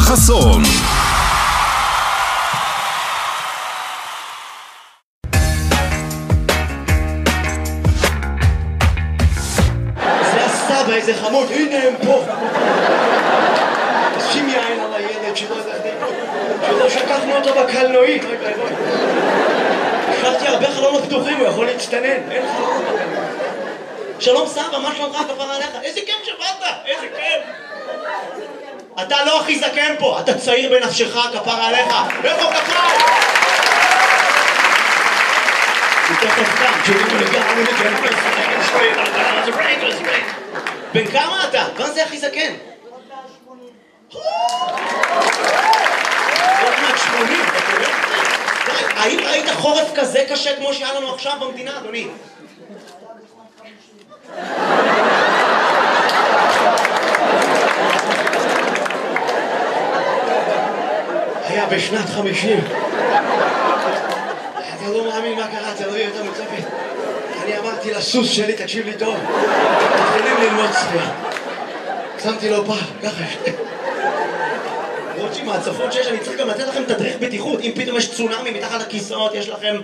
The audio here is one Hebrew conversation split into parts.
חסון. זה הסבא, איזה חמוד, הנה הם פה. שים יין על הילד שלא שכחנו אותו בקלנועית. השארתי הרבה חלונות פתוחים, הוא יכול להצטנן, אין חלונות בקלנועית. שלום סבא, מה שלומך כפרה עליך? איזה כיף שבאת, איזה כיף. אתה לא הכי זקן פה, אתה צעיר בנפשך כפרה עליך. איפה כפרה? הוא תכף כאן, שומעים לגמרי לגמרי. בן כמה אתה? מה זה הכי זקן? עוד מעט 80, האם ראית חורף כזה קשה כמו שהיה לנו עכשיו במדינה, אדוני? היה בשנת 50. אתה לא מאמין מה קרה, אתה לא יהיה יותר מצפת. אני אמרתי לסוס שלי, תקשיב לי טוב, מתחילים ללמוד שחייה. שמתי לו פעם, ככה למרות שעם ההצפות שיש, אני צריך גם לתת לכם תדריך בטיחות. אם פתאום יש צונאמי מתחת לכיסאות, יש לכם...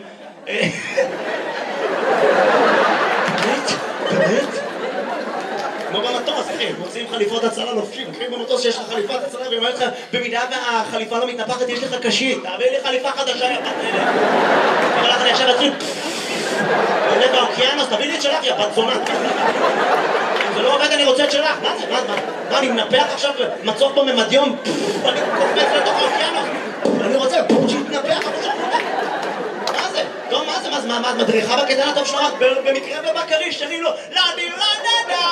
באמת? כמו במטוס, אחי, מוצאים חליפות הצלה לובשים. אחי, במטוס שיש לך חליפת הצלה, ואומר לך, במידה והחליפה לא מתנפחת, יש לך קשית. תעביר לי חליפה חדשה, יא בת אלה. אבל לך אני עכשיו אצלי... עולה באוקיינוס, תביא לי את שלך, יא בת זונה. זה לא עובד, אני רוצה את שלך. מה זה? מה, אני מנפח עכשיו מצוף בממדיום? אני קופץ לתוך האוקיינוס. אני רוצה שיתנפח, אבל שם נפח. מה זה? טוב, מה זה? מה, את מדריכה בקטן הטוב שלך? במקרה ובקריש, שרים לו, לא, אני לא נדע.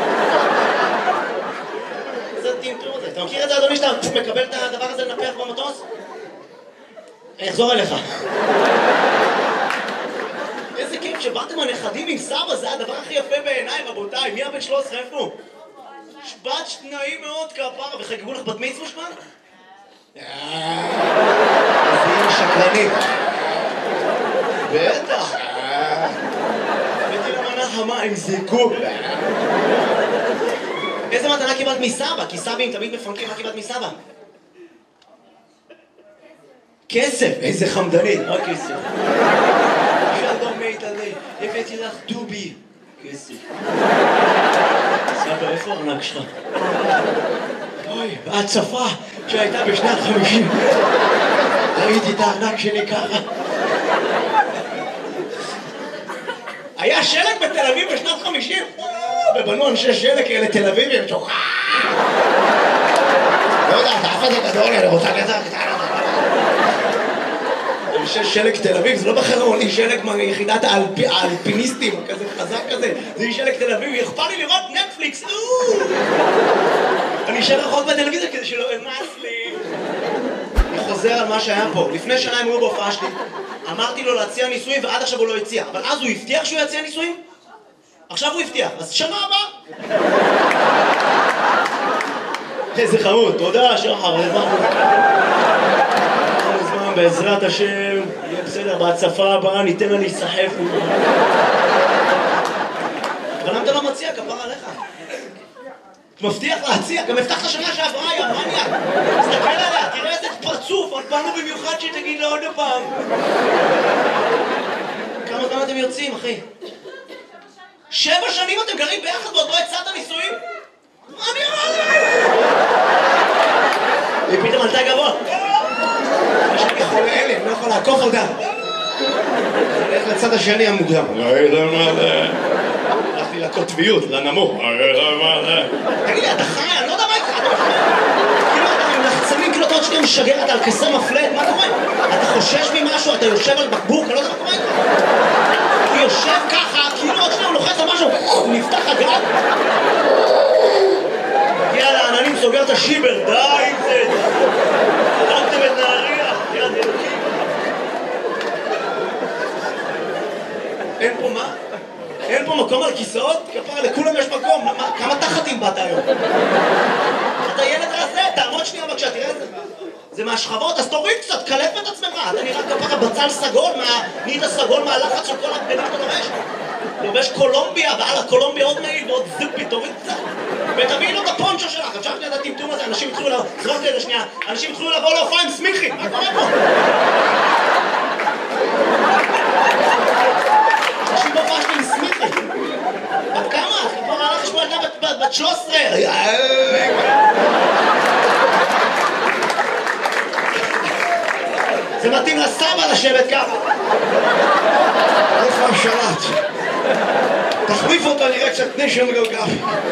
זה טינטור הזה. אתה מכיר את זה, אדוני, שאתה מקבל את הדבר הזה לנפח במטוס? אני אחזור אליך. איזה כיף שבאתם הנכדים עם סבא, זה הדבר הכי יפה בעיניי, רבותיי. מי הבן 13? איפה? בת שניים מאוד כפרה, וחגגו לך בת מצווה שמן? זה יהיה שקרנים. בטח. הבאתי למנה חמה עם זיקוק. איזה מתנה קיבלת מסבא? כי סבים תמיד מפנקים, מה קיבלת מסבא? כסף! איזה חמדנית, מה כסף? שלום מיטלי, הבאתי לך דובי. כסף. סבא, איפה הארנק שלך? אוי, בהצפה שהייתה בשנת 50. ראיתי את הארנק שלי ככה. היה שלג בתל אביב בשנת 50? ובנו אנשי שלג כאלה תל אביבים, שוחה! לא יודע, אתה אף הזה גדול, אני רוצה לדעת. אנשי שלג תל אביב, זה לא בחרון, היא שלג מיחידת האלפיניסטים, כזה חזק כזה, זה היא שלג תל אביב, אכפת לי לראות נטפליקס, אני אשאר רחוק בטלוויזיה כדי שלא אמס לי. אני חוזר על מה שהיה פה, לפני שנה הם היו בהופעה שלי, אמרתי לו להציע ניסויים ועד עכשיו הוא לא הציע, אבל אז הוא הבטיח שהוא יציע ניסויים? עכשיו הוא הבטיח, אז שנה הבאה. איזה חמוד, תודה שחר, בעזרת השם, יהיה בסדר, בהצפה הבאה ניתן לה להיסחף. אבל למה אתה לא מציע, כפרה עליך? אתה מבטיח להציע, גם הבטחת שנה שעברה, יא מניאק. תסתכל עליה, תראה איזה פרצוף, עוד פעם במיוחד שתגיד לה עוד פעם. כמה זמן אתם יוצאים, אחי? 7 שנים אתם גרים ביחד ועוד לא הצעת נישואים? מה אני אמרתי? היא פתאום עלתה גבוה. שאני חולה אלה, לא יכול לעקוף אותה. הולך לצד השני המוקדם. הלכתי לקוטביות, לנמוך. תגיד לי, אתה חי? אני לא יודע מה איתך. כאילו אתה עם לחצנים, כאילו אתה עוד שנייה משגר, אתה על כסר מפלט, מה קורה? אתה חושש ממשהו, אתה יושב על בקבוק, אני לא יודע מה קורה איתך. הוא יושב ככה, כאילו עוד שנייה הוא לוחץ על משהו, נפתח הגג. הגיע לעננים, סוגר את השיבר, די עם זה. הרגתם את נהריה, יד אלוקים. אין פה מה? אין פה מקום על כיסאות? כפרה, לכולם יש מקום. כמה תחתים באת היום? אתה ילד רזה, תעמוד שנייה בבקשה, תראה את זה. זה מהשכבות, אז תוריד קצת, קלף את עצמך. אתה נראה כפרה בצל סגול, נהיית סגול מהלחץ של כל הבגדים אתה לובש. לובש קולומביה, ועל הקולומביה עוד מעיל ועוד זופי, תוריד קצת. ותביאי לו את הפונצ'ו שלך, אפשר את הטמטום הזה, אנשים התחילו לבוא, זרוק לי לשנייה, אנשים התחילו לבוא להופעה עם סמיכי, מה קורה פה? אנשים בהופעה שלי עם סמיכי. בת כמה? כבר הלך לשמוע ילדה בת 13. זה מתאים לסבא לשבת ככה. איפה השלט? תחליף אותו נראה קצת נשם גלגל.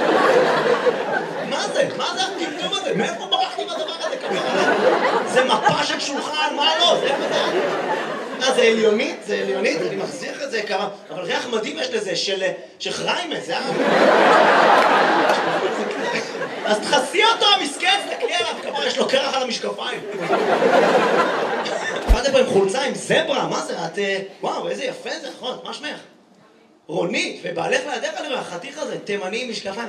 מה זה? מה זה הטמטום הזה? מאיפה ברחתי מהדבר הזה ככה? זה מפה של שולחן, מה לא? זה מה? זה עליונית? זה עליונית? אני מחזיר את זה כמה, אבל ריח מדהים יש לזה של חריימה, זה אז תחסי אותו, המסכן, תקלי עליו, כמה יש לו קרח על המשקפיים. באתם פה עם חולצה עם זברה, מה זה? את... וואו, איזה יפה זה, נכון, מה שמך? רונית, ובעלך לידך אני רואה, החתיך הזה, תימני עם משקפיים.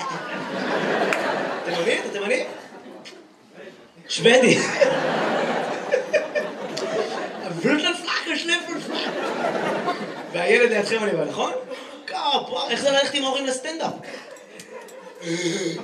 תימני? אתה תימני? שוודי. והילד לידכם אני רואה, נכון? כפה, איך זה ללכת עם ההורים לסטנדאפ? איך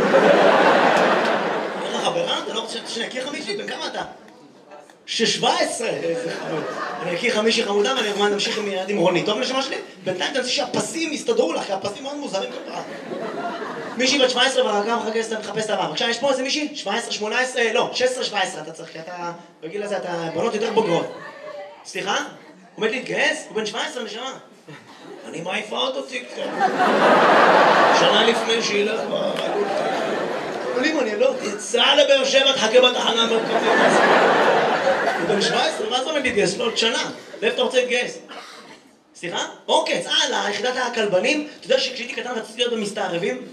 החברה? אתה לא רוצה שאני אכיר חמישי? בן כמה אתה? 17! איזה חמוד. אני אכיר חמישי חמודה ואני ארמן נמשיך עם ילד עם רונית. טוב לשמה שלי? בינתיים תנסי שהפסים יסתדרו לך, כי הפסים מאוד מוזרים כפרה. מישהי בת 17 והרגע מחפש את הבא. בבקשה, יש פה איזה מישהי? 17, 18, לא, 16, 17 אתה צריך, כי אתה, בגיל הזה אתה בנות יותר בוגרות. סליחה? הוא עומד להתגייס? הוא בן 17 נשמה. אני מעיפה אותו טיקטוק. שנה לפני שילך ברגול. אבל אם אני לא תצא לבאר שבע, תחכה בתחנה המרכזית. הוא בן 17, מה זה עומד להתגייס? לא, עוד שנה. ואיפה אתה רוצה להתגייס? סליחה? אוקיי, צהל, ליחידת הכלבנים. אתה יודע שכשהייתי קטן רציתי להיות במסתערבים?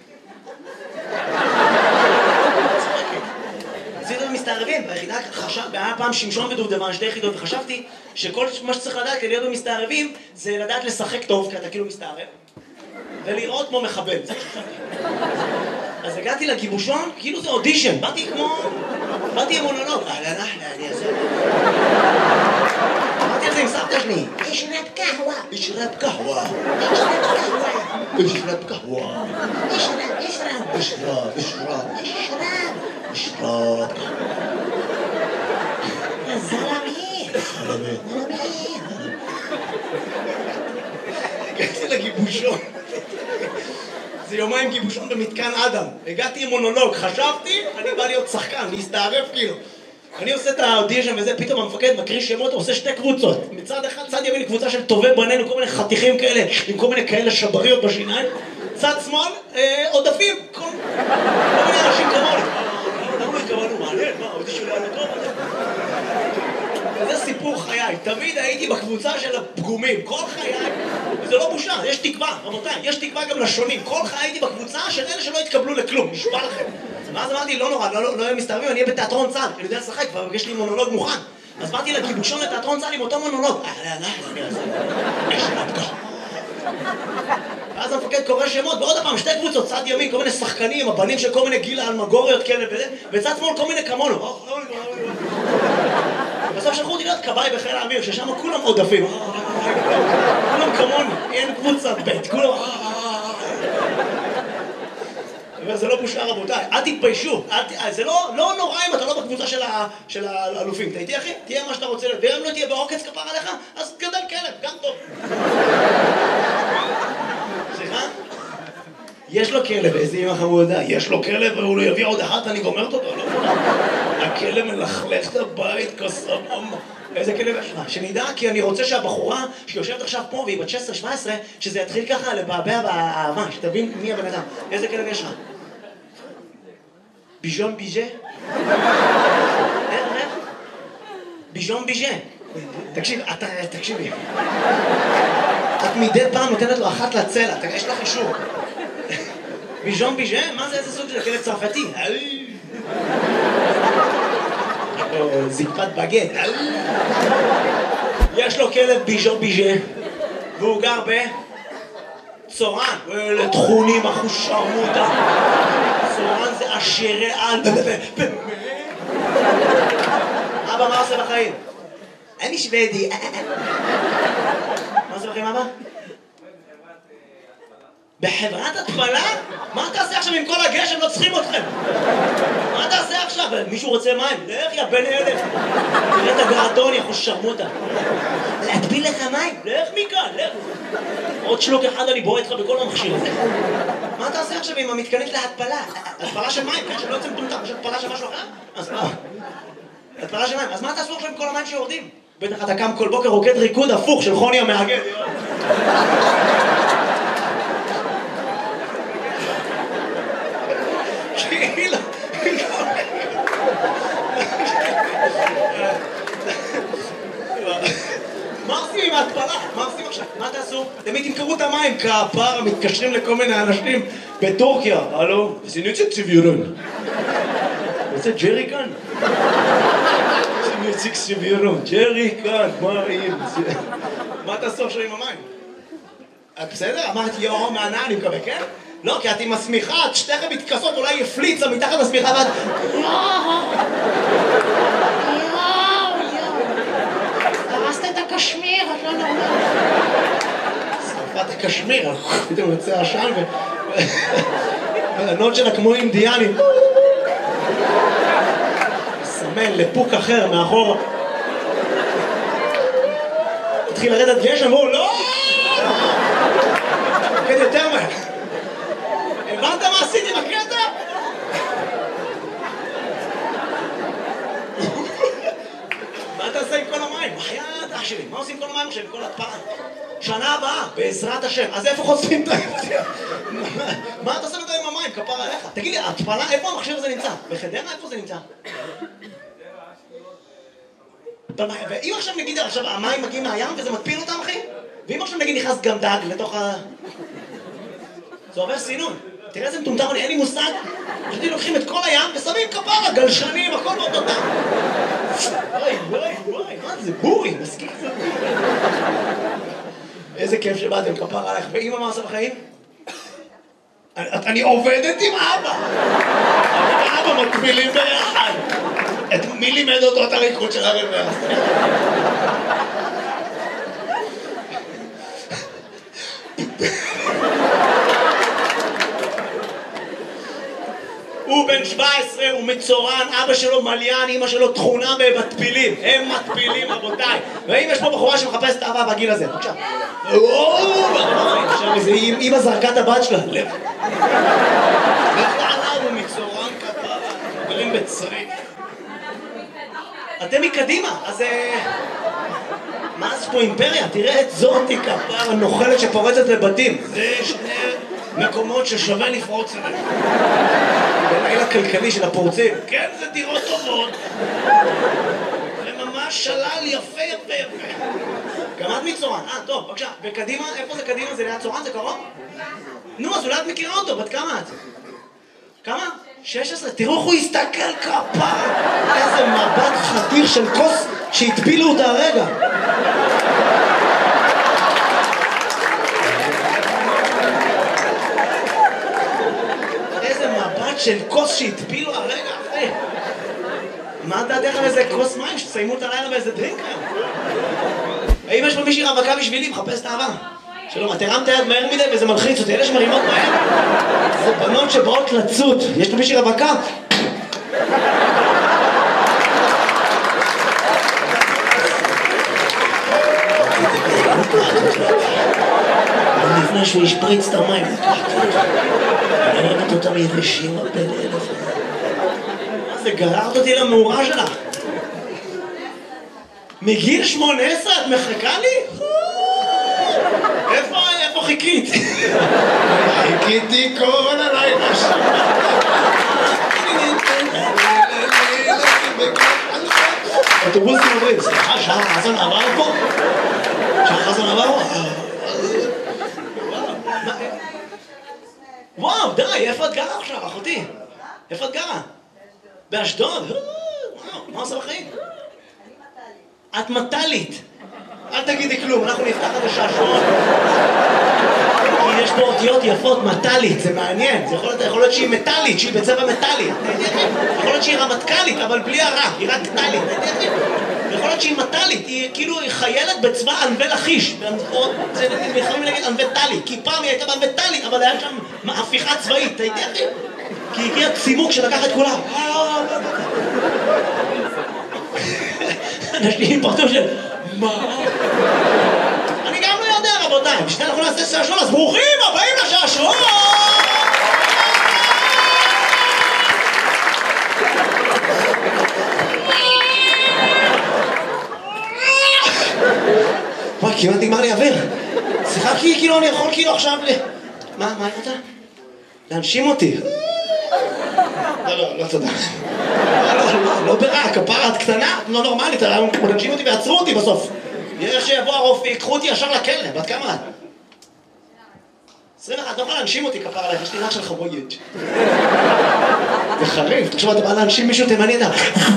רציתי להיות במסתערבים, ביחידה היה פעם שמשון ודובדבן, 2 יחידות, וחשבתי שכל מה שצריך לדעת כדי להיות במסתערבים זה לדעת לשחק טוב, כי אתה כאילו מסתערב, ולראות כמו מחבל. אז הגעתי לגיבושון, כאילו זה אודישן, באתי עם מונולוג. אני אעשה. אמרתי על זה עם סבתא שלי. אשרב קהווה. אשרב קהווה. אשרב קהווה. אשרב. זלמי. הגעתי לגיבושון. זה יומיים גיבושון במתקן אדם. הגעתי עם מונולוג, חשבתי, אני בא להיות שחקן, להסתערף כאילו. אני עושה את האודישן וזה, פתאום המפקד מקריא שמות, עושה 2 קבוצות. מצד אחד, צד ימין קבוצה של טובי בנינו, כל מיני חתיכים כאלה, עם כל מיני כאלה שבריות בשיניים. צד שמאל, עודפים, כל מיני אנשים כמוני. למה התכוונו, מעניין, מה, האודישן לא היה טוב? וזה סיפור חיי, תמיד הייתי בקבוצה של הפגומים, כל חיי, וזה לא בושה, יש תקווה, רבותיי, יש תקווה גם לשונים, כל חיי הייתי בקבוצה של אלה שלא התקבלו לכלום, נשבע לכם. ואז אמרתי, לא נורא, לא יהיה מסתערבים, אני אהיה בתיאטרון צה"ל, אני יודע לשחק, כבר יש לי מונולוג מוכן. אז באתי לגיבושון לתיאטרון צה"ל עם אותו מונולוג. ואז המפקד קורא שמות, ועוד הפעם 2 קבוצות, צד ימין, כל מיני שחקנים, הבנים של כל מיני גילה אלמגוריות כאלה וזה, וצד שמאל כל מיני כמונו. בסוף שלחו אותי להיות כבאי בחיל האוויר, ששם כולם עודפים. כולם כמוני, אין קבוצה ב', כולם... וזה לא בושה רבותיי, אל תתביישו, זה לא נורא אם אתה לא בקבוצה של האלופים. אתה איתי אחי? תהיה מה שאתה רוצה להיות, ואם לא תהיה בעוקץ כפר עליך, אז גדל כלב, גם טוב. סליחה? יש לו כלב, איזה אמא חמודה, יש לו כלב והוא לא יביא עוד אחת, אני גומרת אותו, לא? הכלב מלכלך את הבית כסבבה. איזה כלב יש לך? שנדע, כי אני רוצה שהבחורה שיושבת עכשיו פה והיא בת 16-17, שזה יתחיל ככה לבעבע באהבה, שתבין מי הבן אדם. איזה כלב יש לך? ביז'ון ביז'ה? איך? ביז'ון ביז'ה. תקשיבי. את מדי פעם נותנת לו אחת לצלע, יש לך אישור. ביז'ון ביז'ה? מה זה איזה סוג של כלב צרפתי? זקפת בגט. יש לו כלב ביז'ון ביז'ה והוא גר בצורן. לתכונים אחוש שרמוטה. צורן זה עשירי על. אבא, מה עושה בחיים? אני שוודי. מה עושה בחיים אבא? בחברת התפלה? מה תעשה עכשיו עם כל הגשם? לא צריכים אתכם. מה תעשה עכשיו? מישהו רוצה מים? לך יא בן אלף. תראה את הגרדון, יכול שרמוטה. להטביל לך מים? לך מכאן, לך. עוד שלוק אחד אני בועט לך בכל המכשיר הזה. מה תעשה עכשיו עם המתקנית להתפלה? התפלה של מים, כן? שלא יוצא מטומטם, יש התפלה של משהו אחר? אז מה? התפלה של מים. אז מה תעשו עכשיו עם כל המים שיורדים? בטח אתה קם כל בוקר רוקד ריקוד הפוך של חוני המאגד. כאילו... מה עושים עם ההתפלה? מה עושים עכשיו? מה תעשו? אתם תמכרו את המים כפר, מתקשרים לכל מיני אנשים בטורקיה. הלו? זה נצא צביורון. זה ג'רי כאן? זה נצא צביורון. ג'רי כאן, מה אם? מה תעשו עכשיו עם המים? בסדר? אמרתי יאו מהנאה, אני מקווה, כן? לא, כי את עם השמיכה, את שתיכם מתכסות, אולי יפליצה מתחת לשמיכה ואת... הרסת את הקשמיר, את לא נורמלית. שרפת הקשמיר, פתאום יוצא עשן והענות שלה כמו אינדיאנים. סמן לפוק אחר מאחור. התחיל לרדת גשם, אמרו, לא! כן, יותר מהר. הבנת מה עשיתי בקטע? מה תעשה עם כל המים? בחייאת אח שלי, מה עושים עם כל המים עכשיו, עם כל התפלה? שנה הבאה, בעזרת השם. אז איפה חושפים את היפתיה? מה אתה עושה עם המים? כפר עליך. תגיד לי, התפלה, איפה המכשיר הזה נמצא? בחדרה איפה זה נמצא? ואם עכשיו נגיד, עכשיו המים מגיעים מהים וזה מטפיל אותם, אחי? ואם עכשיו נגיד נכנס גם דג לתוך ה... זה עובר סינון. תראה איזה מטומטם, אין לי מושג. פשוט לוקחים את כל הים ושמים כפרה, גלשנים, הכל באותו טעם. וואי, מה זה? בורי, מסכים. איזה כיף שבאתם, כפרה עליך. ואמא מה עושה בחיים? אני עובדת עם אבא. אבא מקבילים ביחד. מי לימד אותו את הריקוד של הרבע? הוא בן 17, הוא מצורן, אבא שלו מליין, אמא שלו תכונה במטפילים. הם מטפילים, רבותיי. ואם יש פה בחורה שמחפשת אהבה בגיל הזה, בבקשה. עכשיו איזה אמא זרקה את הבת שלה. לב. ועליו הוא מצורן כפרה, גרים בצריף. אתם מקדימה, אז... מה זה פה אימפריה? תראה את זאתי כפרה נוכלת שפורצת לבתים. זה שני מקומות ששווה לפרוץ אליהם. בליל הכלכלי של הפורצים. כן, זה דירות טובות. זה ממש שלל יפה. גם את מצורן. טוב, בבקשה. וקדימה, איפה זה קדימה? זה ליד צורן? זה קרוב? נו, אז אולי את מכירה אותו. בת כמה את? כמה? 16. תראו איך הוא הסתכל כפרה. איזה מבט חתיר של כוס שהטבילו אותה הרגע. של כוס שהטבילו הרגע אחרי. מה דעתך על איזה כוס מים שתסיימו את הלילה באיזה דרינק היום? האם יש פה מישהי רווקה בשבילי? מחפש את האהבה. שלום, את הרמת היד מהר מדי וזה מלחיץ אותי. אלה שמרימות מהר זה בנות שבאות לצוד. יש פה מישהי רווקה? לפני שהוא ישפריץ את המים. אני אוהבת אותם יבשים הרבה לאלף. מה זה, גררת אותי למאורה שלך? מגיל 18 את מחכה לי? איפה חיכית? חיכיתי כל הלילה שם. אוטובוסים עוברים, סליחה, שעה חזון עבר פה? שעה חזון עבר פה? וואו, די, איפה את גרה עכשיו, אחותי? איפה את גרה? באשדוד? וואו, מה עושה בחיים? את מטלית. אל תגידי כלום, אנחנו נפתח את השעשועון. כי יש פה אותיות יפות, מטלית, זה מעניין. זה יכול להיות שהיא מטלית, שהיא בצבע מטלי. יכול להיות שהיא רמטכלית, אבל בלי הרע, היא רק טלית. יכול להיות שהיא מטלית, היא כאילו חיילת בצבא ענבי לכיש. הם יכולים להגיד ענבי טלי, כי פעם היא הייתה בענבי טלי, אבל היה שם הפיכה צבאית, אתה יודע אחי? כי הגיע צימוק שלקח את כולם. אנשים פרטו של... מה? אני גם לא יודע רבותיי, בשביל אנחנו נעשה שעשועון, אז ברוכים הבאים לשעשועון! וואי, כמעט נגמר לי אוויר. סליחה, כאילו אני יכול כאילו עכשיו מה אתה? להנשים אותי. לא תודה. לא ברע, כפרה את קטנה, לא נורמלית, להנשים אותי ועצרו אותי בסוף. יראה שיבוא הרופא, יקחו אותי ישר לכלא, בת כמה את? 21, לא יכולה להנשים אותי כפרה עליך, יש לי רק של חבויית. זה חריף, תחשוב, אתה בא להנשים מישהו תימני, אתה...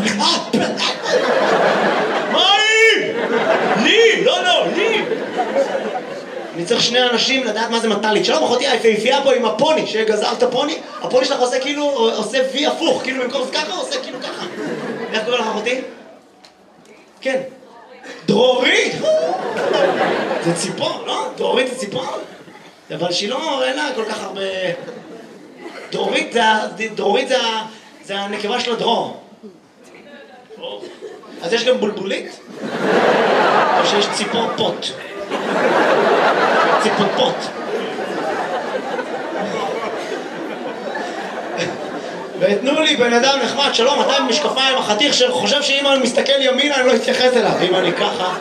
מה היא? לי! לא, לי! אני צריך שני אנשים לדעת מה זה מטלית. שלום, אחותי היפהפייה פה עם הפוני, שגזרת הפוני, הפוני שלך עושה כאילו, עושה וי הפוך, כאילו במקום ככה, עושה כאילו ככה. איך קורא לך אחותי? כן. דרורית! זה ציפור, לא? דרורית זה ציפור? אבל שהיא לא, אין לה כל כך הרבה... דרורית זה הנקבה של הדרור. אז יש גם בולבולית? או שיש ציפור פוט? ציפור פוט. ותנו לי בן אדם נחמד, שלום, אתה עם משקפיים, החתיך שחושב שאם אני מסתכל ימינה אני לא אתייחס אליו, אם אני ככה.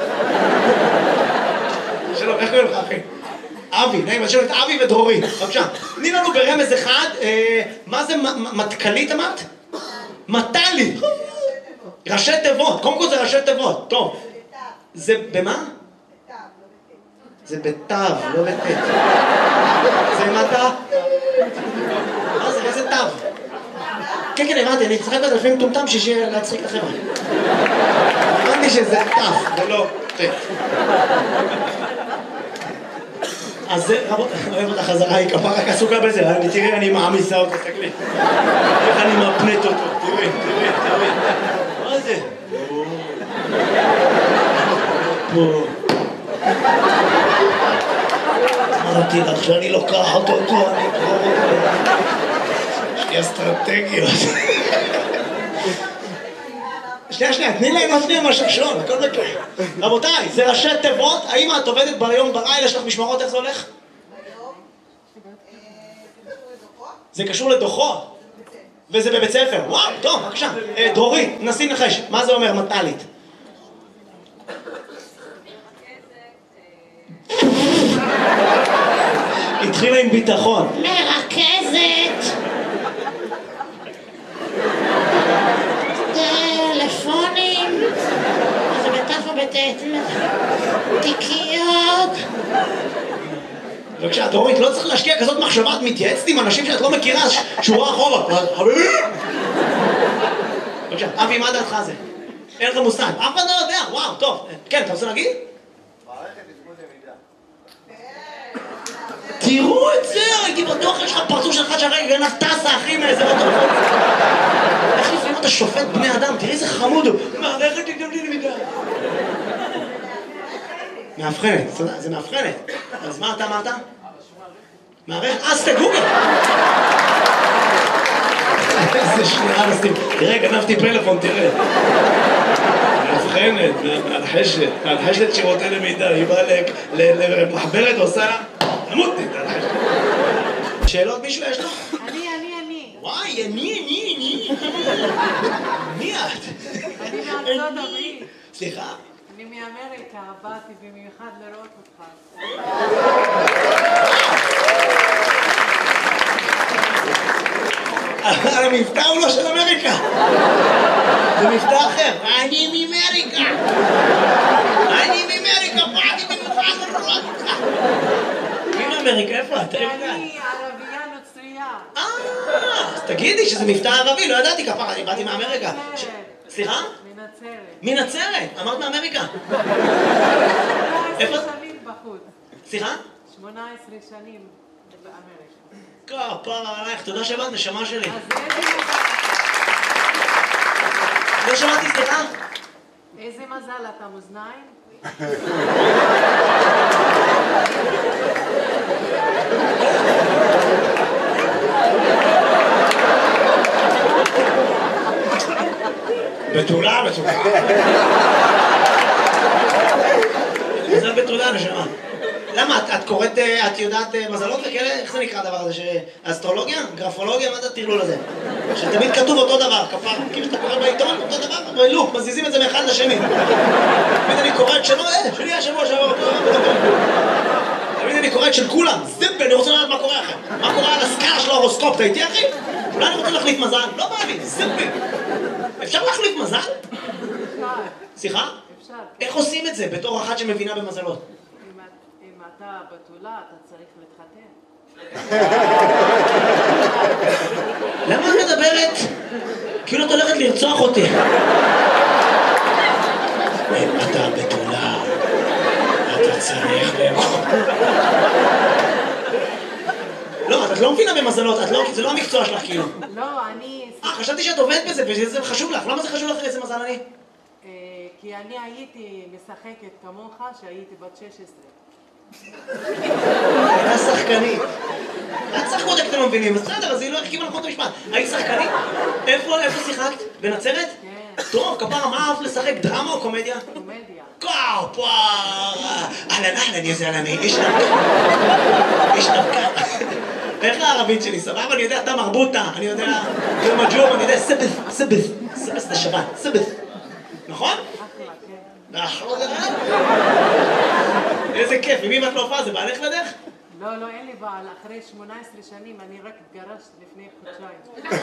שלום, איך קוראים לך אחי? אבי, נעים, אז את אבי ודרורי, בבקשה. תני לנו ברמז אחד, מה זה מתכלית אמרת? מטלי. ראשי תיבות, קודם כל זה ראשי תיבות, טוב. זה במה? זה בתו, לא בתת. זה מטה? מה זה? איזה תו? כן, הבנתי, אני צחק בזה לפעמים טומטם שיהיה להצחיק לכם. הבנתי שזה תו, ולא תת. אז זה, אוהב אותה חזרה, היא כפה רק עסוקה בזה, תראי, אני מעמיסה אותו, תסתכלי. איך אני מפנט אותו, תראי. מה זה? פה. אמרתי לך שאני לוקח אותו, אני אקרור אותו. יש לי אסטרטגיות. שנייה, תני להם עוד שנייה משהו שון, הכל בקר. רבותיי, זה ראשי תיבות, האם את עובדת ביום בלילה, יש לך משמרות, איך זה הולך? זה קשור לדוחות? וזה בבית ספר, וואו, טוב, בבקשה. דרורית, נסי נחש, מה זה אומר מטלית? התחילה עם ביטחון. מרכזת. טלפונים. זה בתף או בתת. תיקיות. בבקשה, דרורית, לא צריך להשקיע כזאת מחשבה, את מתייעצת עם אנשים שאת לא מכירה, שורה אחורה. חביבי! בבקשה, אבי, מה דעתך זה? אין לך מושג. אף אחד לא יודע, וואו, טוב. כן, אתה רוצה להגיד? תראו את זה, הייתי בטוח, יש לך פרצוף שלך שהרגע גנב טסה, אחי, מאיזה אוטו. איך לפעמים אתה שופט בני אדם? תראי איזה חמוד הוא. מערכת היא גם לי למידה. מאבחנת, זה מאבחנת. אז מה אתה אמרת? מערכת, אז תגוגל. איזה שנייה נשים. תראה, גנבתי פלאפון, תראה. מאבחנת, מהלחשת שירותי למידה. היא באה למחברת ועושה... עמודתי, שאלות מישהו יש לו? אני. וואי, אני. מי את? אני מארצות הברית. סליחה? אני מאמריקה, באתי במיוחד לראות אותך. המבטא הוא לא של אמריקה. זה מבטא אחר. אני מאמריקה. באתי במיוחד לראות אותך. אמריקה, איפה את? אני ערבייה נוצרייה. אז תגידי שזה מבטא ערבי, לא ידעתי כפרה, אני באתי מאמריקה. סליחה? מנצרת, אמרת מאמריקה. 18 שנים בחוץ. סליחה? 18 שנים באמריקה. כפרה עלייך, תודה שבאת, נשמה שלי. אז איזה מובן? לא שמעתי, סליחה? איזה מזל אתה מאזניים? בתולה. מזל בתולה, נשמה. למה? את קוראת, את יודעת מזלות וכאלה? איך זה נקרא הדבר הזה? אסטרולוגיה? גרפולוגיה? מה זה הטרלול הזה? שתמיד כתוב אותו דבר, כפר. כאילו שאתה קורא בעיתון, אותו דבר, בלוק, מזיזים את זה מאחד לשני. תמיד אני קורא את שלו, שלי השבוע שעבר אותו. תמיד אני קורא את של כולם. זימבל, אני רוצה לדעת מה קורה לכם. מה קורה על הסקאלה של ההורוסקופ, אתה איתי אחי? אולי אני רוצה להחליף מזל? לא בא לי, זימבל. אפשר להחליף מזל? סליחה? אפשר. איך עושים את זה בתור אחת שמבינה במזלות? אם אתה בתולה, אתה צריך להתחתן. למה את מדברת? כאילו את הולכת לרצוח אותי. אם אתה בתולה, אתה צריך לאכול. לא, את לא מבינה במזלות, זה לא המקצוע שלך כאילו. לא, אני... חשבתי שאת עובדת בזה וזה חשוב לך. למה זה חשוב לך איזה מזל אני? כי אני הייתי משחקת כמוך שהייתי בת 16. הייתה שחקנית. את שחקות אתם לא מבינים, אז בסדר, אז היא לא החכימה נכון את המשפט. היית שחקנית? איפה שיחקת? בנצרת? כן. טוב, כפרה, מה אהבת לשחק? דרמה או קומדיה? קומדיה. אהלן, יא זלמה, איש נבקה. איך הערבית שלי? סבבה? אני יודע, אתה מרבוטה, אני יודע, יום הג'ום, אני יודע, סבס זה שבת, סבס. נכון? אחלה, כן. איזה כיף, עם מי את לא הופעה? זה בעלך לדרך? לא, אין לי בעל. אחרי 18 שנים אני רק התגרשת לפני חודשיים.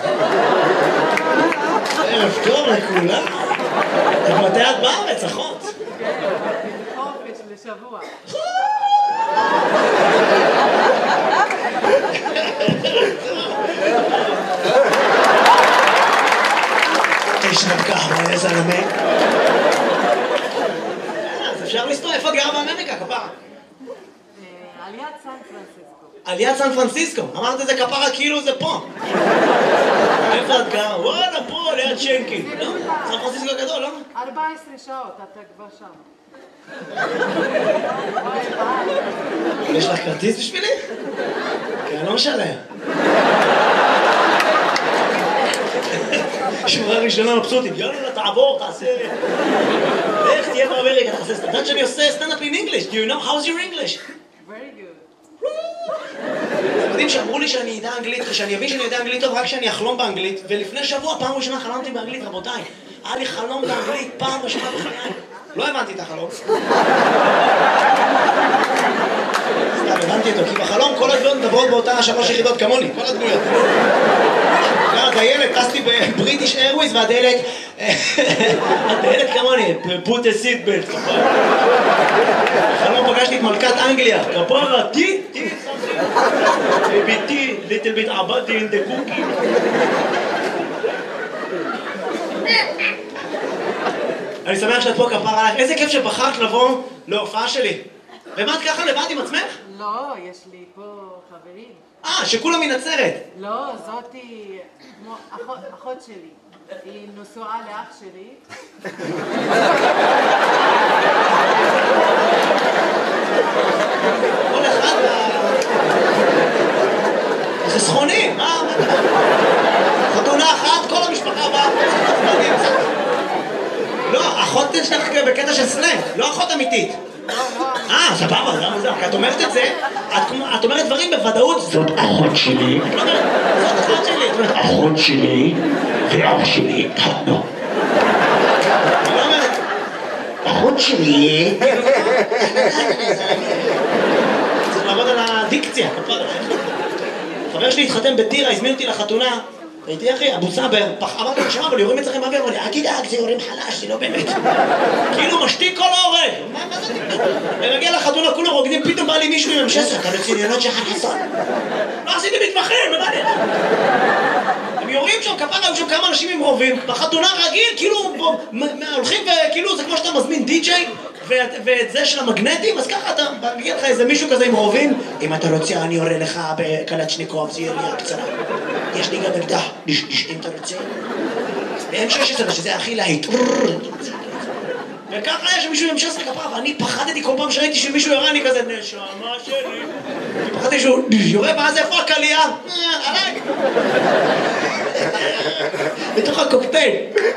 ערב טוב לכולם. מתי את בארץ, אחות? כן, חופש לשבוע. איש נבקה, מה איזה זלמה? אז אפשר לסתור, איפה את גרה באמריקה, כפרה? על יד סן פרנסיסקו. על יד סן פרנסיסקו, אמרת את זה כפרה כאילו זה פה. איפה את גרה? וואלה, פה, ליד שנקי. לא? סן פרנסיסקו גדול, לא? 14 שעות, אתה כבר שם. יש לך כרטיס בשבילי? כי אני לא משלם. שורה ראשונה מבסוטית, יאללה, תעבור, תעשה... איך תהיה באמריקה, תעשה... אתה יודעת שאני עושה סטנדאפ in English? Do you know? How's your English? Very good. אתם יודעים שאמרו לי שאני יודע אנגלית, ושאני אבין שאני יודע אנגלית טוב רק כשאני אחלום באנגלית, ולפני שבוע, פעם ראשונה חלמתי באנגלית, רבותיי. היה לי חלום באנגלית, פעם ראשונה בחיי. לא הבנתי את החלום. סתם, הבנתי אותו, כי בחלום כל הדמויות מדברות באותה 3 יחידות כמוני, כל הדמויות. הדיילת, טסתי בבריטיש איירוויז והדיילת כמוני, put a seat belt. בחלום פגשתי את מלכת אנגליה, כפרה, tea, baby tea, little bit abadi in the cookie. אני שמח שאת פה כפרה עליך, איזה כיף שבחרת לבוא להופעה שלי. ומה את ככה לבד עם עצמך? לא, יש לי פה חברים. שכולם מנצרת. לא, זאתי כמו אחות שלי. היא נשואה לאח שלי. כל אחד חסכונים, מה? חתונה אחת, כל המשפחה באה. לא, אחות שלך בקטע של סלנג, לא אחות אמיתית. סבבה, זה מוזר, כי את אומרת את זה, את אומרת דברים בוודאות, זאת אחות שלי. את לא אומרת, זאת אחות שלי. את אומרת, אחות שלי ואח שלי התחתנו. את לא אומרת, אחות שלי. צריך לעבוד על הדיקציה. חבר שלי התחתן בטירה, הזמין אותי לחתונה. הייתי אחי, אבו סאבר, אמרתי לו, שמע, אבל יורים אצלכם באוויר, אמר לי, אל תדאג, זה יורים חלש, זה לא באמת. כאילו משתיק כל ההורג. מה זה תקדם? ומגיע לחתונה, כולם רוקדים, פתאום בא לי מישהו עם M16, אתה רציניונות שלך חסון. לא עשיתי מתמחים, מה לי? הם יורים שם, כפרה, היו שם כמה אנשים עם רובים, בחתונה רגיל, כאילו, הולכים וכאילו, זה כמו שאתה מזמין די-ג'יי, ואת זה של המגנטים, אז ככה אתה מגיע לך איזה מישהו כזה עם רובים, אם אתה רוצה אני יורה לך בקלצ'ניקוב, זה ירייה קצרה. יש לי גם אקדח, אם אתה רוצה. ב-M16 שזה הכי להיט. וככה היה שמישהו ימשס לכפרה, ואני פחדתי כל פעם שראיתי שמישהו ירה, אני כזה, נשמה שלי. כי פחדתי שהוא יורה, ואז איפה הקלייה? עליי. בתוך הקוקטייל.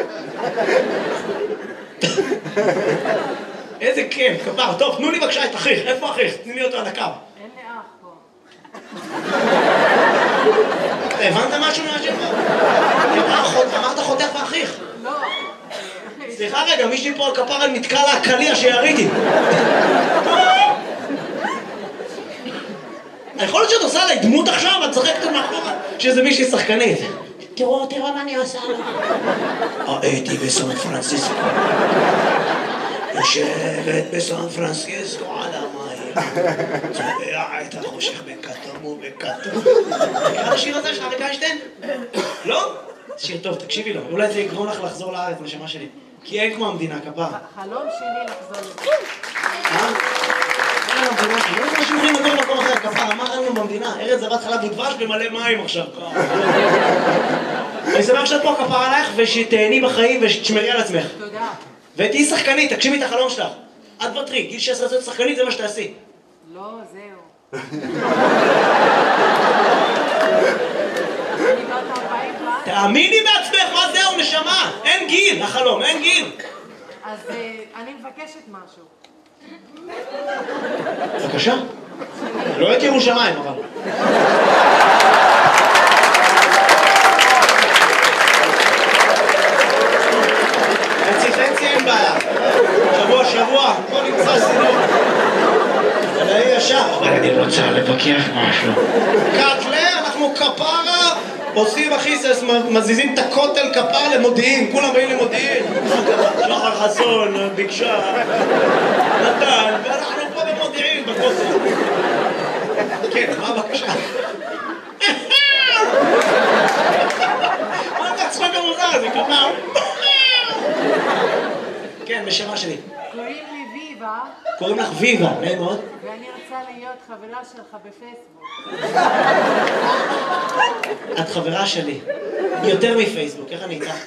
איזה כיף, כפר. טוב, תנו לי בבקשה את אחיך. איפה אחיך? תני לי אותו על הקו. אין לי אח פה. הבנת משהו מהשם? אמרת חותך ואחיך. לא. סליחה רגע, מישהי פה על כפרה נתקע לה הקליע שיריתי. יכול להיות שאת עושה עליי דמות עכשיו, את צחקת מאחורה שזה מישהי שחקנית. תראו מה אני עושה לו. הייתי בסן פרנסיסקו. יושבת בסן פרנסיסקו על המים. צובע את החושך בכתום ובכתום. מכירה השיר הזה של אריק איינשטיין? לא? שיר טוב, תקשיבי לו. אולי זה יגרום לך לחזור לארץ, נשמה שלי. כי אין כמו המדינה, כפר. חלום שלי לחזור לזה. אין לנו במדינה, לא יודע מה שאומרים לגור במקום אחר, כפר, אמר לנו במדינה, ארץ זבת חלב ודבש במלא מים עכשיו. אני שמח שאת פה כפר עלייך ושתהני בחיים ושתשמרי על עצמך. תודה. ותהיי שחקנית, תגשימי את החלום שלך. את ותרי, גיל 16 להיות שחקנית זה מה שתעשי. לא, זהו. אני בת 40 כבר. תאמיני בעצמך, מה זהו, נשמה? אין גיל, החלום, אין גיל. אז אני מבקשת משהו. בבקשה. לא את ירושלים, אבל. חצי אין בעיה. שבוע, בוא נמצא סידור. אבל אני ישר. אני רוצה לבקר משהו. קאטלה, אנחנו כפרה, עושים אחיסס, מזיזים את הכותל כפר למודיעין, כולם באים למודיעין. שחר חסון, ביקשה, נתן, ואנחנו פה במודיעין, בכותל. כן, מה הבקשה? מה אתה צחק המוזר הזה, כפר? כן, בשמה שלי. קוראים לי ויבה. קוראים לך ויבה, נעים מאוד. ואני רוצה להיות חברה שלך בפייסבוק. את חברה שלי. יותר מפייסבוק, איך אני איתך?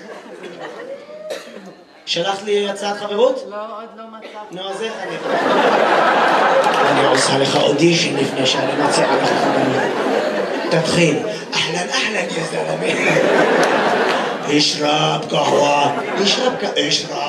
שלחת לי הצעת חברות? לא, עוד לא מצאתי. נו, אז איך אני... אני עושה לך אודישן לפני שאני מציעה לך חברות. תתחיל. אהלן, יא זלמי. אשרב קהווה. אשרב.